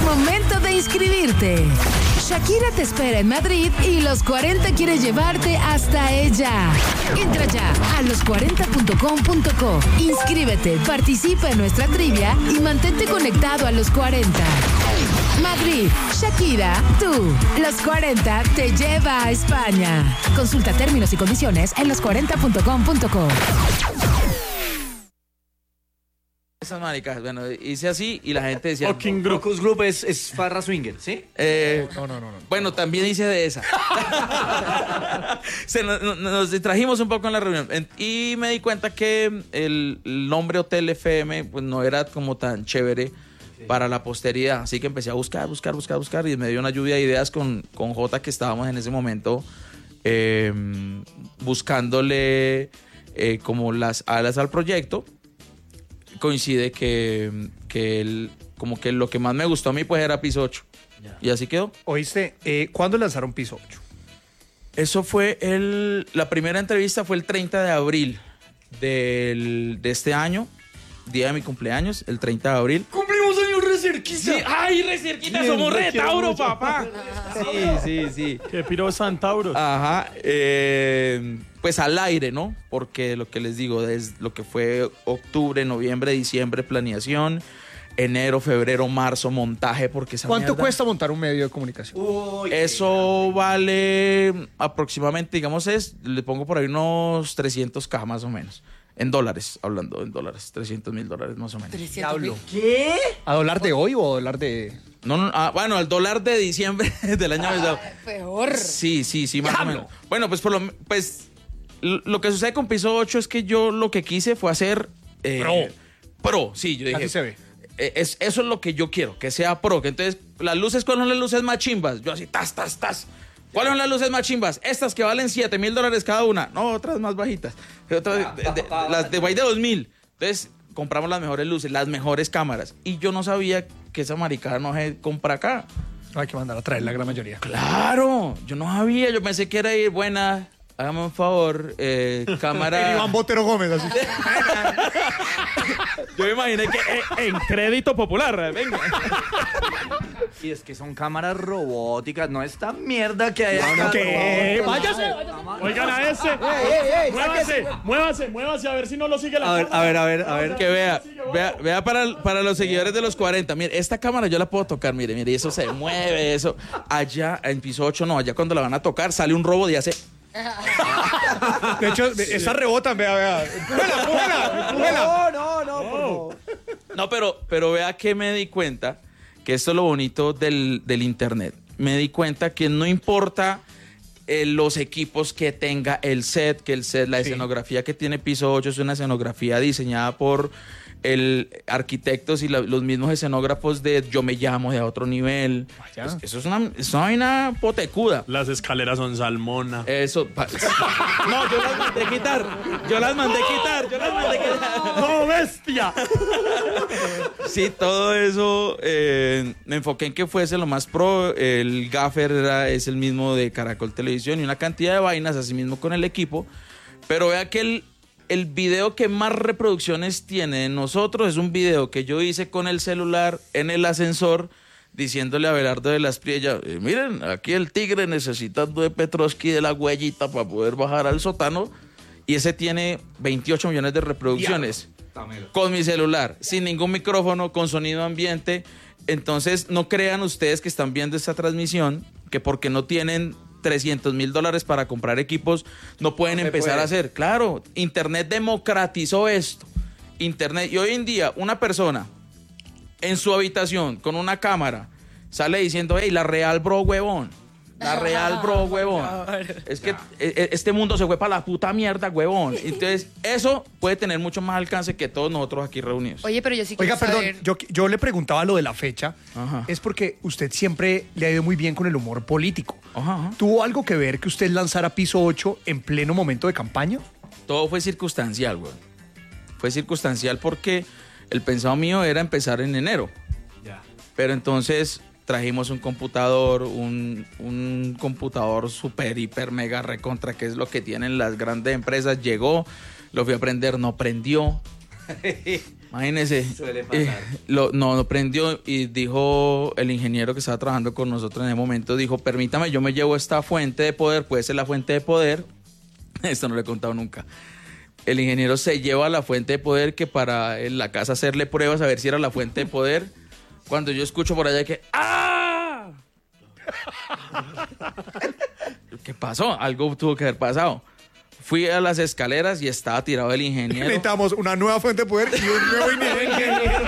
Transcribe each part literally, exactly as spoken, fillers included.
momento de inscribirte. Shakira te espera en Madrid y Los cuarenta quiere llevarte hasta ella. Entra ya a los cuarenta punto com punto co. Inscríbete, participa en nuestra trivia y mantente conectado a Los cuarenta. Madrid, Shakira, tú. Los cuarenta te lleva a España. Consulta términos y condiciones en los cuarenta punto com punto co. Esas maricas, bueno, hice así y la gente decía... Fucking Group. Focus Group es, es farra swinger, ¿sí? Eh, No, no, no, no. Bueno, también hice de esa. Se nos, nos distrajimos un poco en la reunión en- y me di cuenta que el, el nombre Hotel F M pues, no era como tan chévere para la posteridad. Así que empecé a buscar, buscar, buscar, buscar y me dio una lluvia de ideas con, con Jota, que estábamos en ese momento eh, buscándole eh, como las alas al proyecto. Coincide que, que el, como que lo que más me gustó a mí pues era Piso ocho. Ya. Y así quedó. Oíste, eh, ¿cuándo lanzaron Piso ocho? Eso fue el... La primera entrevista fue el treinta de abril del, de este año, día de mi cumpleaños, el treinta de abril. ¡Cumplimos años re cerquita! Sí, ¡ay, re cerquita! Bien, ¡Somos te re quiero Tauro, mucho. papá! Sí, sí, sí. Que piro Santauros. Ajá. eh, pues al aire, ¿no? Porque lo que les digo, desde lo que fue octubre, noviembre, diciembre, planeación, enero, febrero, marzo, montaje, porque esa ¿Cuánto mierda- cuesta montar un medio de comunicación? Uy, Eso vale aproximadamente, digamos, es, le pongo por ahí unos trescientos K más o menos. En dólares, hablando en dólares, trescientos mil dólares más o menos. diablo. ¿Qué? ¿A dólar de hoy o a dólar de...? No, no, ah, bueno, al dólar de diciembre del año pasado. Peor. Sí, sí, sí, más o menos. Bueno, pues por lo pues l- lo que sucede con Piso ocho es que yo lo que quise fue hacer eh, Pro. Pro, sí, yo dije. Así se ve. eh, Es, eso es lo que yo quiero, que sea pro. Que entonces, las luces, ¿cuáles son las luces más chimbas? Yo así, tas, tas, tas. ¿Cuáles son las luces más chimbas? Estas que valen siete mil dólares cada una. No, otras más bajitas. Otras de- de- de- las de, de dos mil. Entonces, compramos las mejores luces, las mejores cámaras. Y yo no sabía que esa maricada no se compra acá. Hay que mandar a traer la gran mayoría. Claro, yo no sabía. Yo pensé que era ir buena. Hágame un favor, eh, cámara. Iván Botero Gómez, así. Yo me imaginé que eh, en crédito popular, venga. Y es que son cámaras robóticas, no esta mierda que hay acá. ¿Qué? No, Váyase. Oigan a ese. Muévase, muévase, muévase a ver si no lo sigue la A ver, cámara. a ver, a ver, a ver. Que vea, vea, vea para, para los seguidores de los cuarenta. Mire, esta cámara yo la puedo tocar, mire, mire, eso se mueve, eso. Allá en Piso ocho no, allá cuando la van a tocar sale un robot y hace... De hecho, esas rebotan, vea, vea. Empújela, empújela, empújela. No, no, no, por favor. No, pero, pero vea que me di cuenta, que esto es lo bonito del, del internet. Me di cuenta que no importa eh, los equipos que tenga el set, que el set, la escenografía que tiene Piso ocho es una escenografía diseñada por el arquitectos y la- los mismos escenógrafos de Yo Me Llamo, de A Otro Nivel. Vaya. Es- eso es una, es una vaina potecuda. Las escaleras son salmona. Eso. pa- No, yo las mandé quitar. Yo las mandé quitar. Yo las mandé quitar. ¡No, bestia! Sí, todo eso eh, me enfoqué en que fuese lo más pro. El gaffer era, es el mismo de Caracol Televisión y una cantidad de vainas, así mismo con el equipo. Pero vea que el, el video que más reproducciones tiene de nosotros es un video que yo hice con el celular en el ascensor, diciéndole a Belardo de las Priella, eh, miren, aquí el tigre necesitando de Petrovsky de la huellita para poder bajar al sótano. Y ese tiene veintiocho millones de reproducciones. Con mi celular, sin ningún micrófono, con sonido ambiente. Entonces, no crean ustedes que están viendo esta transmisión, que porque no tienen trescientos mil dólares para comprar equipos, no pueden No se empezar puede. a hacer. Claro, Internet democratizó esto. Internet, y hoy en día, una persona en su habitación con una cámara sale diciendo, hey, la real, bro, huevón. La real, bro, huevón. Es que eh, este mundo se fue para la puta mierda, huevón. Entonces, eso puede tener mucho más alcance que todos nosotros aquí reunidos. Oye, pero yo sí quiero Oiga, perdón, saber... yo, yo le preguntaba lo de la fecha. Ajá. Es porque usted siempre le ha ido muy bien con el humor político. Ajá, ajá. ¿Tuvo algo que ver que usted lanzara Piso ocho en pleno momento de campaña? Todo fue circunstancial, güey. Fue circunstancial porque el pensado mío era empezar en enero. Ya. Pero entonces trajimos un computador, un, un computador super, hiper, mega recontra, que es lo que tienen las grandes empresas. Llegó, lo fui a prender, no prendió. Imagínese. Suele pasar. Eh, lo, no, no prendió y dijo el ingeniero que estaba trabajando con nosotros en ese momento, dijo, permítame, yo me llevo esta fuente de poder, puede ser la fuente de poder. Esto no lo he contado nunca. El ingeniero se lleva la fuente de poder que para en la casa hacerle pruebas a ver si era la fuente de poder. Cuando yo escucho por allá que ¡ah! ¿Qué pasó? Algo tuvo que haber pasado. Fui a las escaleras y estaba tirado el ingeniero. Necesitamos una nueva fuente de poder y un nuevo ingeniero.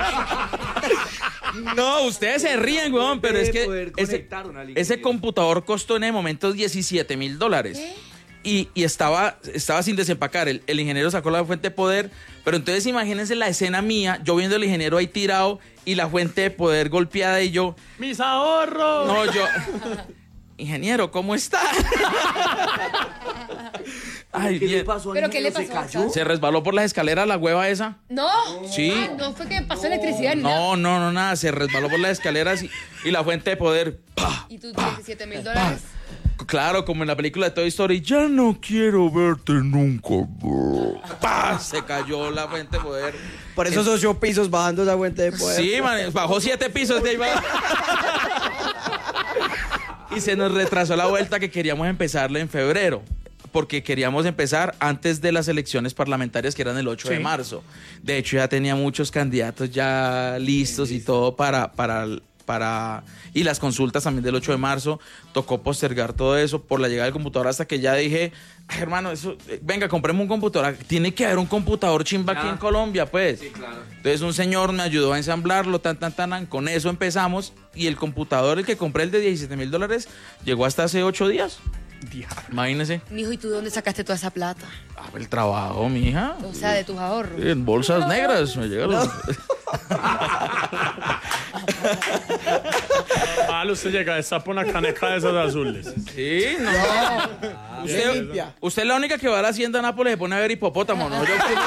No, ustedes se ríen, weón, pero es que ese, ese computador costó en el momento diecisiete mil dólares. Y, y estaba, estaba sin desempacar. El, el ingeniero sacó la fuente de poder. Pero entonces imagínense la escena mía, yo viendo al ingeniero ahí tirado y la fuente de poder golpeada y yo... ¡Mis ahorros! No, yo... Ingeniero, ¿cómo está? Ay, ¿Qué bien. le pasó al ¿Pero qué le ingeniero? pasó? ¿Se cayó? ¿Se resbaló por las escaleras la hueva esa? No. Sí. Ah, no fue que pasó electricidad ni nada. No, no, no, nada. Se resbaló por las escaleras y, y la fuente de poder... ¡pah! Y tus diecisiete mil dólares. Claro, como en la película de Toy Story, ya no quiero verte nunca. ¡Pah! Se cayó la fuente de poder. Por eso esos ocho pisos bajando esa fuente de poder. Sí, man, bajó siete pisos de ahí. va. Y se nos retrasó la vuelta que queríamos empezarla en febrero. Porque queríamos empezar antes de las elecciones parlamentarias que eran el ocho de marzo. De hecho, ya tenía muchos candidatos ya listos y todo para... para Para, y las consultas también del ocho de marzo, tocó postergar todo eso por la llegada del computador hasta que ya dije, ay, hermano, eso, eh, venga, compremos un computador, tiene que haber un computador chimba aquí en Colombia, pues. Sí, claro. Entonces un señor me ayudó a ensamblarlo, tan, tan, tan, con eso empezamos y el computador, el que compré, el de diecisiete mil dólares, llegó hasta hace ocho días. Imagínese. Mijo, ¿y tú de dónde sacaste toda esa plata? Ah, el trabajo, mija. O sea, de tus ahorros. En bolsas negras me llegaron. Ah, usted llega, destapa una caneca de esas azules. Sí, no. Usted, usted es la única que va a la hacienda Nápoles y se pone a ver hipopótamo, ¿no? Yo estoy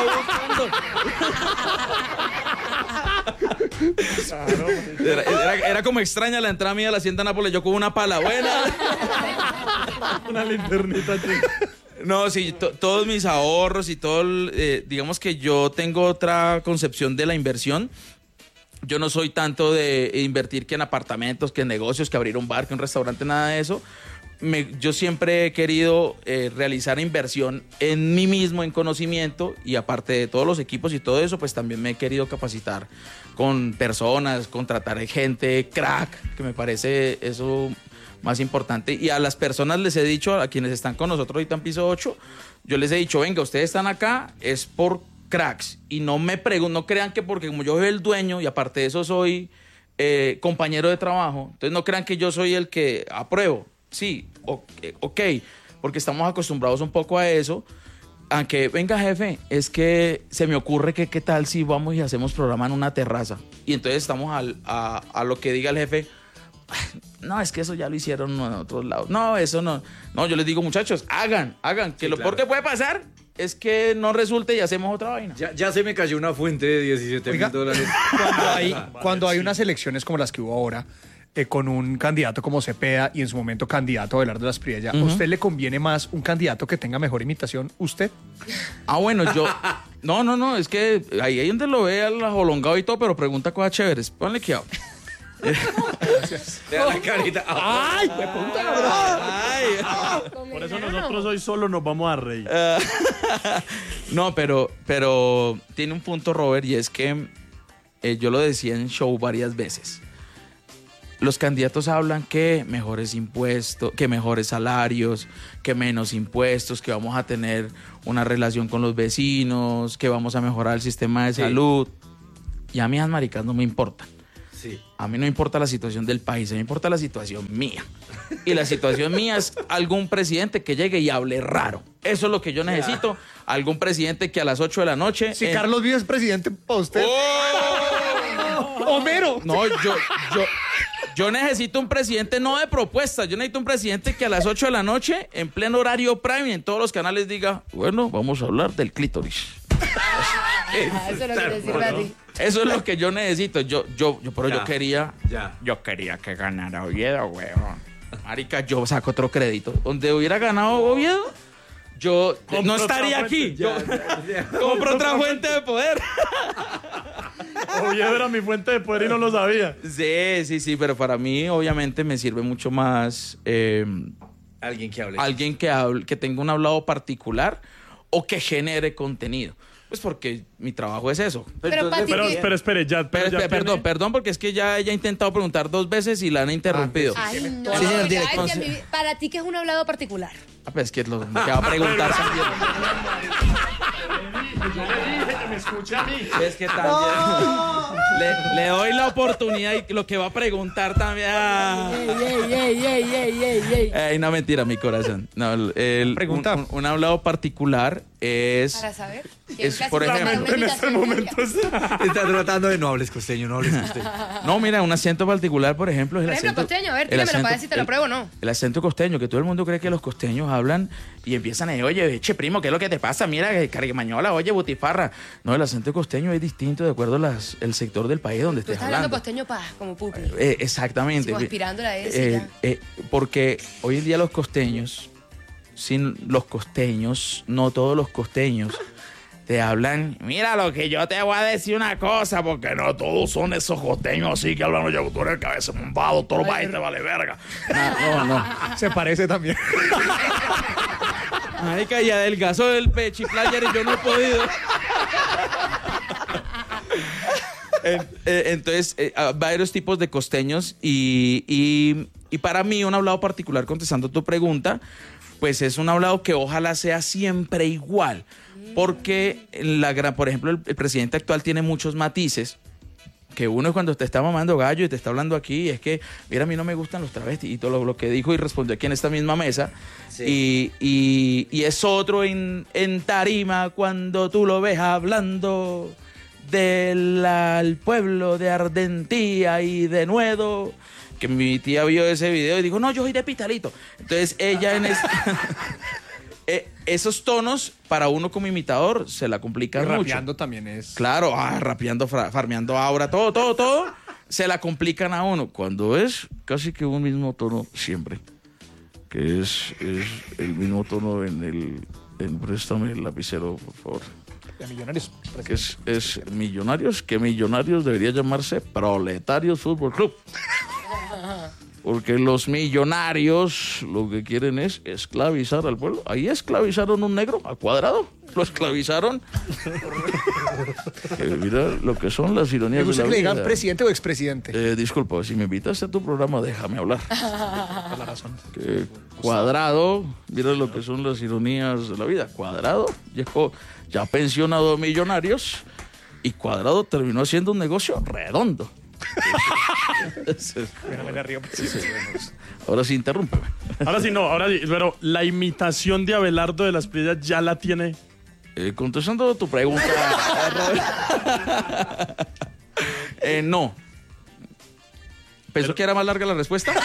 buscando. Era, era, era como extraña la entrada mía a la hacienda Nápoles, yo con una pala buena. Una linternita chica. No, sí, to, todos mis ahorros y todo, el, eh, digamos que yo tengo otra concepción de la inversión. Yo no soy tanto de invertir que en apartamentos, que en negocios, que abrir un bar, que un restaurante, nada de eso. Me, yo siempre he querido eh, realizar inversión en mí mismo, en conocimiento, y aparte de todos los equipos y todo eso, pues también me he querido capacitar con personas, contratar gente, crack, que me parece eso más importante. Y a las personas les he dicho, a quienes están con nosotros ahorita en Piso ocho, yo les he dicho, venga, ustedes están acá, es por cracks, y no me pregunto, no crean que porque como yo soy el dueño y aparte de eso soy eh, compañero de trabajo, entonces no crean que yo soy el que apruebo. Sí, okay, ok, porque estamos acostumbrados un poco a eso. Aunque, venga, jefe, es que se me ocurre que qué tal si vamos y hacemos programa en una terraza. Y entonces estamos al, a, a lo que diga el jefe. No, es que eso ya lo hicieron en otros lados. No, eso no. No, yo les digo, muchachos, hagan, hagan. Que Sí, lo claro. peor que puede pasar es que no resulte y hacemos otra vaina. Ya, ya se me cayó una fuente de diecisiete Oiga, mil dólares. Cuando hay, cuando hay unas elecciones como las que hubo ahora, eh, con un candidato como Cepeda y en su momento candidato Abelardo Las Priella, ¿a usted le conviene más un candidato que tenga mejor imitación? ¿Usted? Ah, bueno, yo... No, no, no, es que ahí es donde lo ve al ajolongado y todo, pero pregunta cosas chéveres. Ponle que hablo. Te da la carita. ¡Ay! Ay. Por eso nosotros hoy solo nos vamos a reír. No, pero, pero tiene un punto, Robert, y es que eh, yo lo decía en show varias veces. Los candidatos hablan que mejores impuestos, que mejores salarios, que menos impuestos, que vamos a tener una relación con los vecinos, que vamos a mejorar el sistema de Sí. salud. Y a mí las maricas no me importan. Sí. A mí no me importa la situación del país, a mí me importa la situación mía. Y la situación mía es algún presidente que llegue y hable raro. Eso es lo que yo necesito. Algún presidente que a las ocho de la noche... Si en- Carlos Vives es presidente para usted. ¡Oh! ¡Homero! No, yo, yo, yo necesito un presidente no de propuestas. Yo necesito un presidente que a las ocho de la noche, en pleno horario prime, en todos los canales diga, bueno, vamos a hablar del clítoris. Ah, eso es lo que te sirve a ti. Eso es lo que yo necesito. Yo, yo, yo, pero Ya. yo quería, Ya. yo quería que ganara Oviedo, weón. Marica, yo saco otro crédito. Donde hubiera ganado Oviedo, yo Compro no otra estaría fuente. aquí. Yo Ya, ya. compro otra fuente de poder. Oviedo era mi fuente de poder y no lo sabía. Sí, sí, sí, pero para mí obviamente me sirve mucho más eh, Alguien que hable. alguien que, hable, que tenga un hablado particular o que genere contenido. Pues porque mi trabajo es eso. Pero, Pati, Pero, ¿qué? pero espere, ya. Pero, ya espe- perdón, tiene- perdón, porque es que ya ella ha intentado preguntar dos veces y la han interrumpido. Ah, Ay, no. Sí, señor ya, director. es que a mí- para ti, ¿qué es un hablado particular? pues es que es lo que va a preguntar también. Yo le dije que me escuche a mí. Es que también le, le doy la oportunidad y lo que va a preguntar también. ah. Ey, ey, ey, ey, ey, ey. Ey, no, mentira, mi corazón. No, el, el- Pregunta. Un, un- un hablado particular es... Para saber. Es, casi por para ejemplo, una En este imitación momento tuya. está. Está tratando de no hables costeño, no hables costeño. No, mira, un acento particular, por ejemplo, es el Por ejemplo, acento... costeño, a ver, el dímelo acento- para ver si te lo el- pruebo o no. El acento costeño, que todo el mundo cree que los costeños hablan y empiezan a decir, oye, che, primo, ¿qué es lo que te pasa? Mira, carguemañola, oye, butifarra. No, el acento costeño es distinto de acuerdo al sector del país donde Tú estés estás hablando hablando. costeño pa, como pupi. Eh, exactamente. Como aspirándola a eso, Eh, ya. eh, porque hoy en día los costeños, sin los costeños, no todos los costeños, te hablan, mira lo que yo te voy a decir una cosa, porque no todos son esos costeños así que hablan, oye, tú eres el cabeza bombado, todo el país te vale verga. No, no, no. Se parece también. Ay, que ya del gaso del pechiplayer y yo no he podido. En- eh, Entonces, eh, hay varios tipos de costeños y, y, y para mí un hablado particular, contestando tu pregunta, pues es un hablado que ojalá sea siempre igual. Porque, la gran, por ejemplo, el, el presidente actual tiene muchos matices. Que uno es cuando te está mamando gallo y te está hablando aquí, es que, mira, a mí no me gustan los travestis y todo lo, lo que dijo y respondió aquí en esta misma mesa. Y, y- y es otro en, en tarima cuando tú lo ves hablando del al pueblo de Ardentía y de Nuedo. Que mi tía vio ese video y dijo, no, yo soy de Pitalito. Entonces ella en ese... Eh, esos tonos, para uno como imitador, se la Y complican mucho. rapeando también es. Claro, ah, rapeando, fra- farmeando ahora, todo, todo, todo, se la complican a uno. Cuando es casi que un mismo tono siempre. Que es, es el mismo tono en el... En, préstame el lapicero, por favor. De millonarios. Que es, es Millonarios, que Millonarios debería llamarse Proletarios Fútbol Club. Porque los millonarios lo que quieren es esclavizar al pueblo. Ahí esclavizaron un negro a Cuadrado. Lo esclavizaron. Que mira lo que son las ¿Le ironías de gusta la que le digan vida. presidente o expresidente? Eh, disculpa, si me invitas a tu programa, déjame hablar. Por la razón. Que Cuadrado, mira lo que son las ironías de la vida. Cuadrado llegó ya pensionado de Millonarios y Cuadrado terminó haciendo un negocio redondo. Bueno, me la río. Ahora sí, interrúmpeme. Ahora sí, no, ahora sí. Pero la imitación de Abelardo de las Piedras ya la tiene. Eh, contestando a tu pregunta, Robert. eh, no. ¿Pensó que era más larga la respuesta?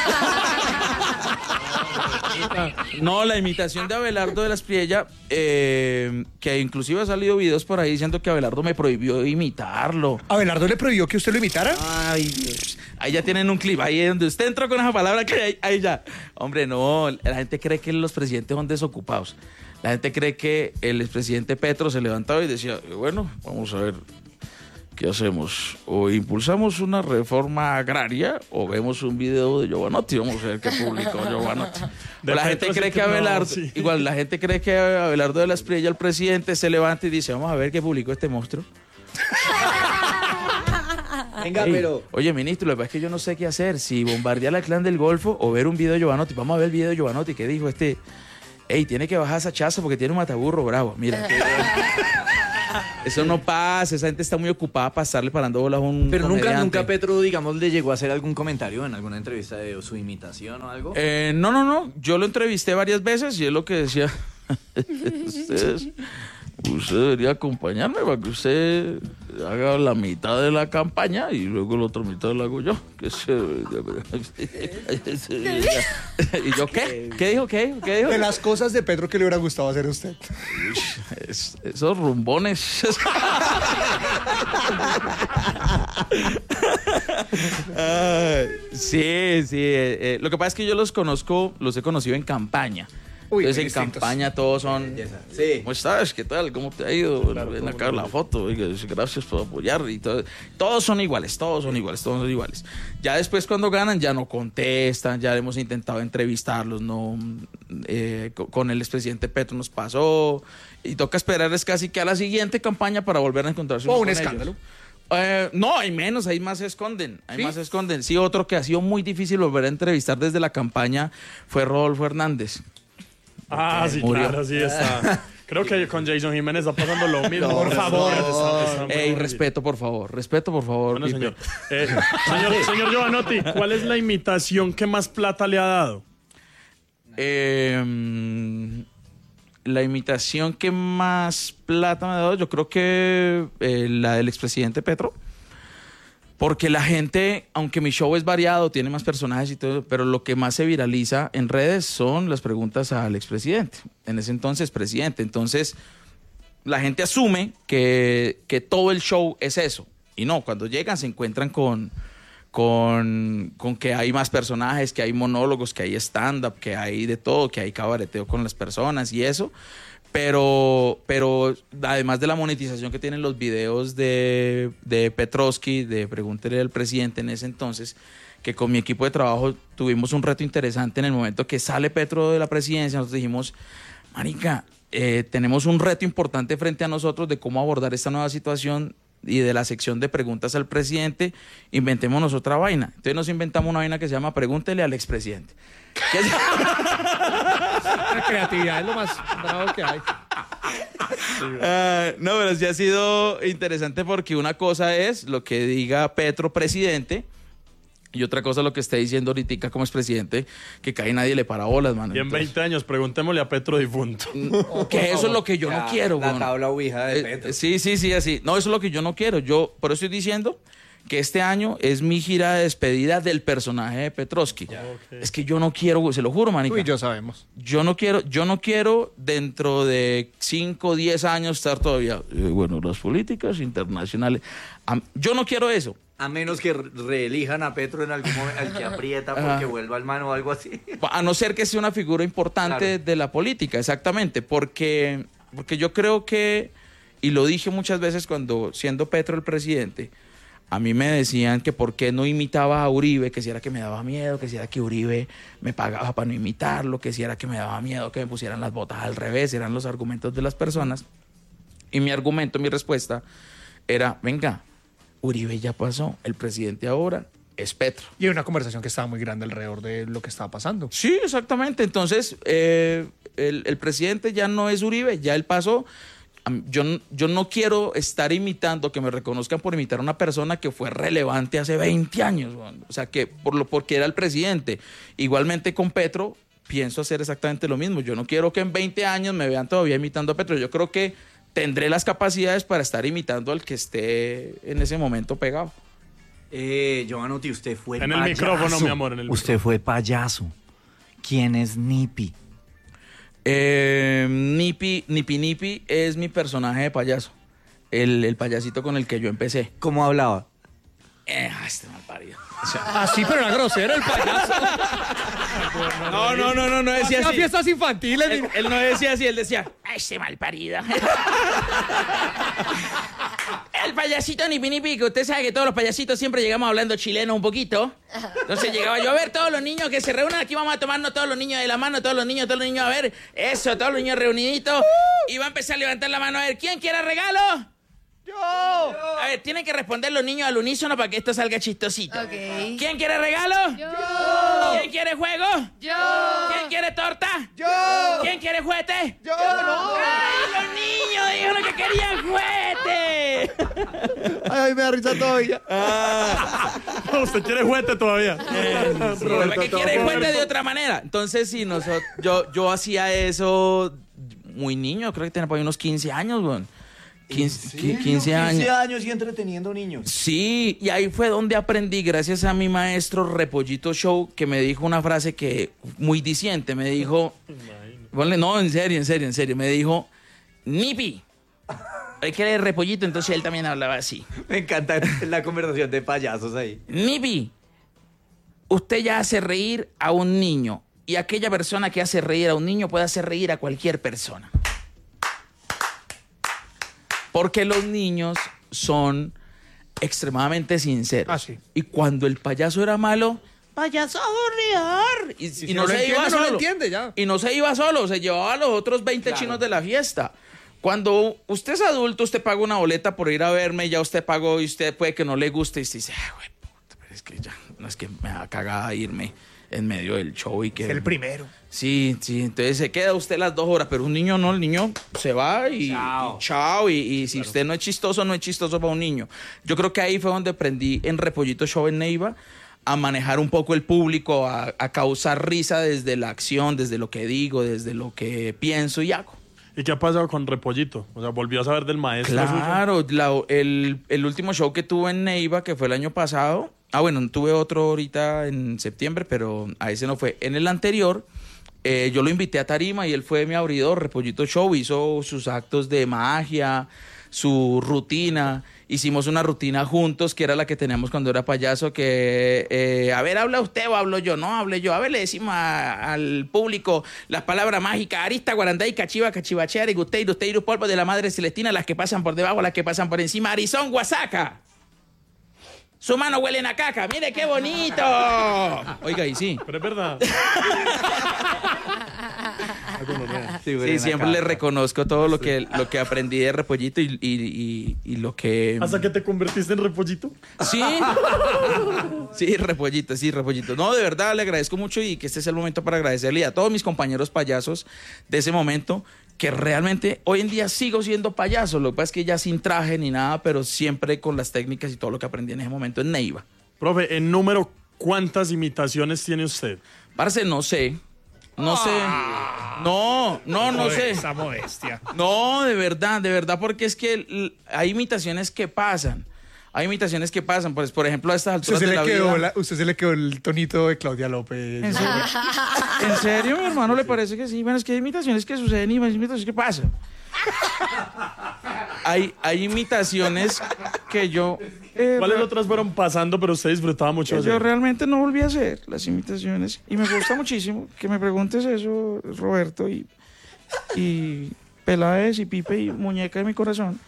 No, la imitación de Abelardo de las Priella, eh, que inclusive ha salido videos por ahí diciendo que Abelardo me prohibió imitarlo. ¿Abelardo le prohibió que usted lo imitara? Ay, Dios. Ahí ya tienen un clip, ahí donde usted entró con esa palabra, que ahí, ahí ya. Hombre, no, la gente cree que los presidentes son desocupados. La gente cree que el expresidente Petro se levantaba y decía, bueno, vamos a ver qué hacemos. O impulsamos una reforma agraria o vemos un video de Giovanotti, vamos a ver qué publicó Giovanotti. De O la Petro gente sí cree que que no, Abelardo, sí. igual la gente cree que Abelardo de las Priella, el presidente, se levanta y dice, vamos a ver qué publicó este monstruo. Venga, Ey, pero. Oye, ministro, lo que pasa es que yo no sé qué hacer. Si bombardear al clan del Golfo o ver un video de Giovanotti. Vamos a ver el video de Giovanotti. ¿Qué dijo este? Ey, tiene que bajar esa chaza porque tiene un mataburro bravo. Mira. que- Eso no pasa. Esa gente está muy ocupada para estarle parando bolas a un Pero nunca, comediante. nunca Petro, digamos, le llegó a hacer algún comentario en alguna entrevista de su imitación o algo. Eh, no, no, no. Yo lo entrevisté varias veces y es lo que decía. Ustedes, usted debería acompañarme para que usted haga la mitad de la campaña y luego la otra mitad la hago yo. Que se- ¿Y yo qué? ¿Qué dijo? ¿Qué dijo? ¿Qué dijo? De las cosas de Pedro que le hubiera gustado hacer a usted. Es- esos rumbones. Ay, sí, sí. eh, eh, lo que pasa es que yo los conozco, los he conocido en campaña. Uy, Entonces muy en distintos. campaña todos son, Sí. ¿cómo estás? ¿Qué tal? ¿Cómo te ha ido? Bueno, ven acá la foto, oiga, gracias por apoyar y todo. Todos son iguales, todos son iguales, todos son iguales. Ya después cuando ganan ya no contestan, ya hemos intentado entrevistarlos, no, eh, co- con el expresidente Petro nos pasó y toca esperar es casi que a la siguiente campaña para volver a encontrarse O uno un con escándalo. ellos. Eh, no, hay menos, hay más se esconden, hay ¿Sí? más se esconden. Sí, otro que ha sido muy difícil volver a entrevistar desde la campaña fue Rodolfo Hernández. Ah, sí, Murió. claro, sí está. Creo que con Jason Jiménez está pasando lo mismo. Por favor. Está- está muy Ey, difícil. respeto, por favor, respeto, por favor. Bueno, Pipe. señor. Eh, señor, señor Giovanotti, ¿cuál es la imitación que más plata le ha dado? Eh, mm, la imitación que más plata me ha dado, yo creo que eh, la del expresidente Petro. Porque la gente, aunque mi show es variado, tiene más personajes y todo, pero lo que más se viraliza en redes son las preguntas al expresidente. En ese entonces, presidente. Entonces, la gente asume que, que todo el show es eso. Y no, cuando llegan se encuentran con, con, con que hay más personajes, que hay monólogos, que hay stand-up, que hay de todo, que hay cabareteo con las personas y eso. Pero, pero además de la monetización que tienen los videos de, de Petrovsky, de Pregúntele al Presidente en ese entonces, que con mi equipo de trabajo tuvimos un reto interesante en el momento que sale Petro de la presidencia. Nosotros dijimos, marica, eh, tenemos un reto importante frente a nosotros de cómo abordar esta nueva situación y de la sección de preguntas al presidente, inventémonos otra vaina. Entonces nos inventamos una vaina que se llama Pregúntele al expresidente. ¿Qué es? La creatividad es lo más bravo que hay. Ah, no, pero sí ha sido interesante porque una cosa es lo que diga Petro presidente y otra cosa lo que esté diciendo ahorita como expresidente, que casi nadie le para bolas, mano. Y en Entonces, veinte años, preguntémosle a Petro difunto. que eso es lo que yo no Ya, quiero, La weón. tabla ouija de Eh, Petro. sí, sí, sí, así. No, eso es lo que yo no quiero. Yo, por eso estoy diciendo que este año es mi gira de despedida del personaje de Petrovsky. Es que yo no quiero, se lo juro, manica. Uy, yo sabemos. Yo no quiero, yo no quiero dentro de cinco o diez años estar todavía, eh, bueno, las políticas internacionales. Am- yo no quiero eso. A menos que re- reelijan a Petro en algún momento, al que aprieta porque Ajá. vuelva al mano o algo así. A no ser que sea una figura importante Claro. de la política, exactamente. Porque, porque yo creo que, y lo dije muchas veces cuando siendo Petro el presidente, a mí me decían que por qué no imitaba a Uribe, que si era que me daba miedo, que si era que Uribe me pagaba para no imitarlo, que si era que me daba miedo que me pusieran las botas al revés, eran los argumentos de las personas. Y mi argumento, mi respuesta era, venga, Uribe ya pasó, el presidente ahora es Petro. Y hay una conversación que estaba muy grande alrededor de lo que estaba pasando. Sí, exactamente. Entonces, eh, el, el presidente ya no es Uribe, ya él pasó. Am- Yo, n- yo no quiero estar imitando, que me reconozcan por imitar a una persona que fue relevante hace veinte años. weón. O sea, que por lo porque era el presidente. Igualmente con Petro, pienso hacer exactamente lo mismo. Yo no quiero que en veinte años me vean todavía imitando a Petro. Yo creo que tendré las capacidades para estar imitando al que esté en ese momento pegado. Eh, Giovanotti, usted fue En el payaso. micrófono, mi amor, en el Usted fue payaso. ¿Quién es Nipi? Eh, Nipi, Nipi Nipi es mi personaje de payaso. El, el payasito con el que yo empecé. ¿Cómo hablaba? Eh, ah, este mal parido. Ah, sí, pero era grosero el payaso. No, no, no, no, no decía Hacía así. fiestas infantiles. Él, él no decía así, él decía, "Ay, este mal parido. El payasito Nipi Nipi, que usted sabe que todos los payasitos siempre llegamos hablando chileno un poquito. Entonces llegaba yo a ver todos los niños que se reúnen, aquí vamos a tomarnos todos los niños de la mano, todos los niños, todos los niños a ver, eso, todos los niños reuniditos. Y va a empezar a levantar la mano a ver, ¿quién quiere regalo? Yo. A ver, tienen que responder los niños al unísono para que esto salga chistosito. Ok. ¿Quién quiere regalo? Yo. ¿Quién quiere juego? Yo. ¿Quién quiere torta? ¡Yo! ¿Quién quiere juguete? ¡Yo no! ¡Ay, los niños dijeron que querían juguete! Ay, me da risa todavía. No, usted quiere juguete todavía. Pero que quiere juguete de otra manera. Entonces, sí, nosotros, yo, yo hacía eso muy niño, creo que tenía por ahí unos quince años, weón. quince, qui- quince años. quince años y entreteniendo niños. Sí, y ahí fue donde aprendí, gracias a mi maestro Repollito Show, que me dijo una frase que muy diciente, me dijo, ponle, no, en serio, en serio, en serio, me dijo, Nipi, hay que leer Repollito, entonces él también hablaba así. Me encanta la conversación de payasos ahí. Nipi, usted ya hace reír a un niño y aquella persona que hace reír a un niño puede hacer reír a cualquier persona. Porque los niños son extremadamente sinceros. Ah, sí. Y cuando el payaso era malo, payaso aburridor. Y, Si y no no, lo se entiende, iba no lo solo. entiende ya. Y no se iba solo, se llevaba a los otros veinte chinos de la fiesta. Cuando usted es adulto, usted paga una boleta por ir a verme, ya usted pagó y usted puede que no le guste y usted dice, ay, güey, puta, pero es que ya, no es que me da cagada irme en medio del show y que... Es el primero. Sí, sí, entonces se queda usted las dos horas, pero un niño no, el niño se va y chao, y, chao, y, y si usted no es chistoso, no es chistoso para un niño. Yo creo que ahí fue donde aprendí en Repollito Show en Neiva a manejar un poco el público, a, a causar risa desde la acción, desde lo que digo, desde lo que pienso y hago. ¿Y qué ha pasado con Repollito? O sea, ¿volvió a saber del maestro Claro, la- el, el último show que tuve en Neiva, que fue el año pasado, ah bueno, tuve otro ahorita en septiembre, pero a ese no fue. En el anterior, eh, yo lo invité a tarima y él fue mi abridor, Repollito Show, hizo sus actos de magia, su rutina, hicimos una rutina juntos, que era la que teníamos cuando era payaso, que, eh, a ver, ¿habla usted o hablo yo? No, hable yo. A ver, le decimos a- al público las palabras mágicas, arista, guaranday, cachiva, cachivachea, rigustey, dusteiru, polvo de la madre celestina, las que pasan por debajo, las que pasan por encima, arizón, guasaca. Su mano huele a caca, mire qué bonito. Oiga, y sí. Pero es verdad. Sí, siempre le reconozco todo lo que, lo que aprendí de Repollito y, y, y, y lo que... ¿Hasta que te convertiste en Repollito? Sí, sí, Repollito, sí, Repollito. No, de verdad, le agradezco mucho y que este es el momento para agradecerle a todos mis compañeros payasos de ese momento, que realmente hoy en día sigo siendo payaso. Lo que pasa es que ya sin traje ni nada, pero siempre con las técnicas y todo lo que aprendí en ese momento en Neiva. Profe, en número, ¿cuántas imitaciones tiene usted? Parce, no sé. No sé. No, no, no sé. Esa modestia. No, de verdad, de verdad, porque es que l- hay imitaciones que pasan. Hay imitaciones que pasan. Pues, por ejemplo, a estas Usted alturas se, de le la quedó vida. la- usted se le quedó el tonito de Claudia López. ¿En serio? ¿En serio, mi hermano? ¿Le parece que sí? Bueno, es que hay imitaciones que suceden y hay imitaciones que pasan. Hay, hay imitaciones que yo... eh, ¿Cuáles otras fueron pasando, pero usted disfrutaba mucho que hacer? yo realmente no volví a hacer las imitaciones. Y me gusta muchísimo que me preguntes eso, Roberto, y, y Peláez, y Pipe, y Muñeca de mi corazón.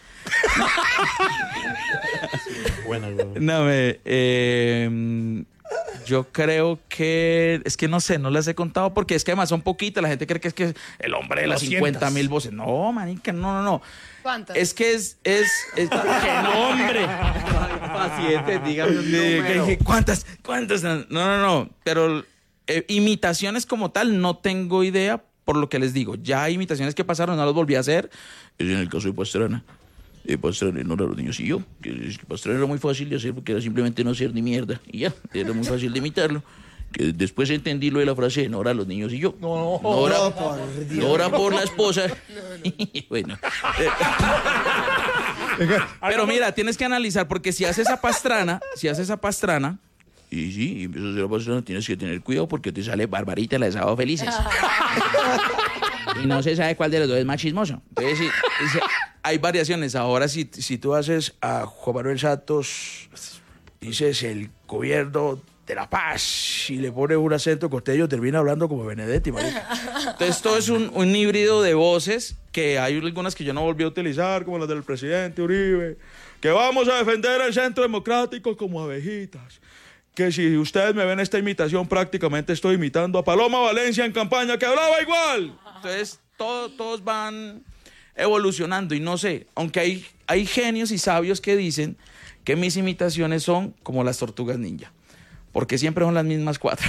Buena, güey. No, me, eh, yo creo que... Es que no sé, no las he contado porque es que además son poquitas. La gente cree que es que el hombre de las doscientas. cincuenta mil voces. No, manica, no, no, no. ¿Cuántas? Es que es... es, es que no, hombre. Paciente, dígame un Sí, que número. dije, ¿cuántas? ¿Cuántas? No, no, no. Pero eh, imitaciones como tal no tengo idea por lo que les digo. Ya hay imitaciones que pasaron, no las volví a hacer. Es en el caso de Pastrana. Eh, Pastrana no era los niños y yo. Que, es que Pastrana era muy fácil de hacer porque era simplemente no hacer ni mierda. Y ya, era muy fácil de imitarlo. Que después entendí lo de la frase, no era los niños y yo. No, no era, no, por Dios. no era por la esposa. Bueno. Pero mira, tienes que analizar, porque si haces a Pastrana, si haces a Pastrana, y sí, y empiezas a hacer a Pastrana, tienes que tener cuidado porque te sale Barbarita, la de Sábado Felices. Y no se sabe cuál de los dos es más chismoso. Entonces, sí, sí, hay variaciones. Ahora, si, si tú haces a Juan Manuel Santos, dices el gobierno de la paz y le pones un acento costeño, termina hablando como Benedetti, marica. Entonces, todo es un, un híbrido de voces que hay algunas que yo no volví a utilizar, como las del presidente Uribe, que vamos a defender el centro democrático como abejitas. Que si ustedes me ven esta imitación, prácticamente estoy imitando a Paloma Valencia en campaña, que hablaba igual. Entonces, todo, todos van evolucionando y no sé, aunque hay, hay genios y sabios que dicen que mis imitaciones son como las tortugas ninja, porque siempre son las mismas cuatro.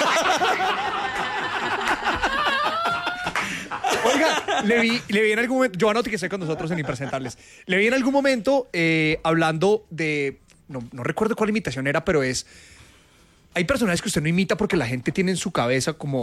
Oiga, le vi, le vi en algún momento, Giovanni, que está con nosotros en Impresentables, le vi en algún momento eh, hablando de, no, no recuerdo cuál imitación era, pero es, hay personajes que usted no imita porque la gente tiene en su cabeza como